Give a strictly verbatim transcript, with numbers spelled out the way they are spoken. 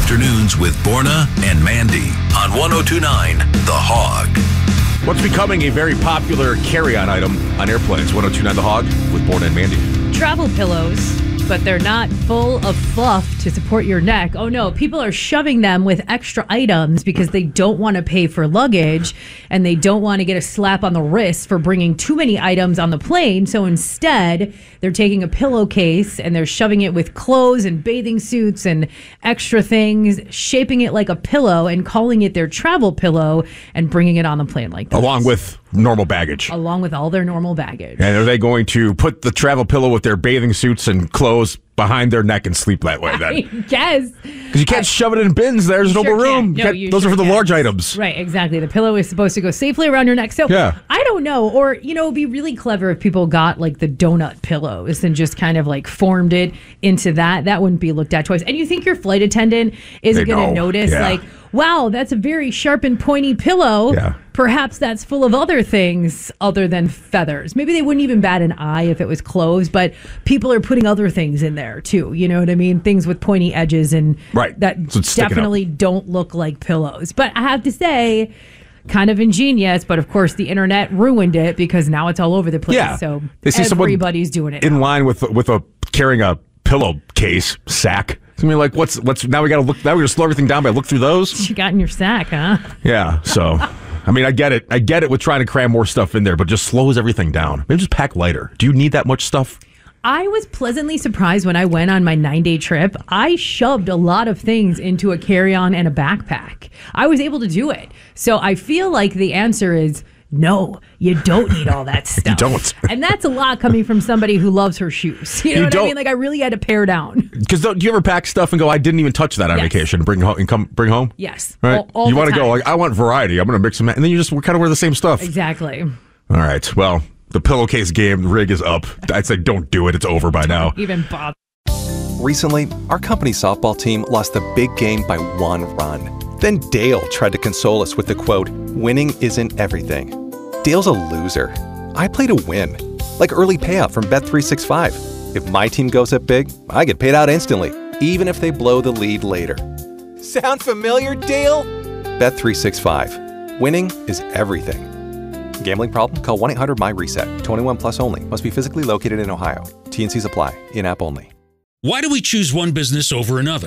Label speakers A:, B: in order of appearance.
A: Afternoons with Borna and Mandy on one oh two point nine The Hog.
B: What's becoming a very popular carry-on item on airplanes? one oh two point nine The Hog with Borna and Mandy.
C: Travel pillows, but they're not full of fluff to support your neck. Oh no, people are shoving them with extra items because they don't want to pay for luggage and they don't want to get a slap on the wrist for bringing too many items on the plane. So instead, they're taking a pillowcase and they're shoving it with clothes and bathing suits and extra things, shaping it like a pillow and calling it their travel pillow and bringing it on the plane like that.
B: Along with normal baggage.
C: Along with all their normal baggage.
B: And are they going to put the travel pillow with their bathing suits and clothes behind their neck and sleep that way then?
C: I guess.
B: Because you can't I, shove it in bins. There's no
C: sure
B: more room.
C: No,
B: you those sure are for the
C: can.
B: large items.
C: Right, exactly. The pillow is supposed to go safely around your neck. So
B: yeah.
C: I don't know. Or, you know, it'd be really clever if people got like the donut pillows and just kind of like formed it into that. That wouldn't be looked at twice. And you think your flight attendant is going to notice
B: yeah.
C: like, wow, that's a very sharp and pointy pillow.
B: Yeah.
C: Perhaps that's full of other things other than feathers. Maybe they wouldn't even bat an eye if it was closed, but people are putting other things in there too. You know what I mean? Things with pointy edges and
B: right.
C: that
B: so
C: definitely don't look like pillows. But I have to say, kind of ingenious, but of course the internet ruined it because now it's all over the place.
B: Yeah.
C: So
B: they see
C: everybody's doing it
B: in
C: now.
B: line with with a carrying a pillowcase sack. I mean, like, what's what's now? We got to look. Now we got to slow everything down by look through those.
C: What you got in your sack, huh?
B: Yeah. So, I mean, I get it. I get it with trying to cram more stuff in there, but just slows everything down. Maybe just pack lighter. Do you need that much stuff?
C: I was pleasantly surprised when I went on my nine-day trip. I shoved a lot of things into a carry-on and a backpack. I was able to do it. So I feel like the answer is no, you don't need all that stuff.
B: You don't.
C: And that's a lot coming from somebody who loves her shoes. You know
B: You
C: what
B: don't.
C: I mean? Like I really had to pare down.
B: Because do you ever pack stuff and go, I didn't even touch that on
C: Yes.
B: vacation, bring home and come bring home?
C: Yes.
B: Right?
C: All, all
B: you
C: the
B: want to go,
C: time.
B: like, I want variety. I'm going to mix them, and then you just kind of wear the same stuff.
C: Exactly.
B: All right. Well, the pillowcase game rig is up. I'd say don't do it. It's over by now.
C: Even bother.
D: Recently, our company's softball team lost the big game by one run. Then Dale tried to console us with the quote, "Winning isn't everything." Dale's a loser. I play to win. Like early payout from Bet three sixty-five. If my team goes up big, I get paid out instantly, even if they blow the lead later. Sound familiar, Dale? Bet three sixty-five. Winning is everything. Gambling problem? Call one eight hundred my reset. twenty-one plus only. Must be physically located in Ohio. T and C's apply. In-app only.
E: Why do we choose one business over another?